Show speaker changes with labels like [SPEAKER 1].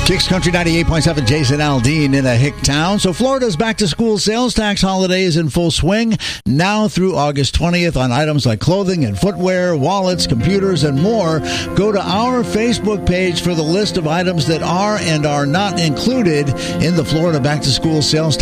[SPEAKER 1] Kicks Country 98.7, Jason Aldean in a hick town. So Florida's back-to-school sales tax holiday is in full swing now through August 20th on items like clothing and footwear, wallets, computers, and more. Go to our Facebook page for the list of items that are and are not included in the Florida back-to-school sales tax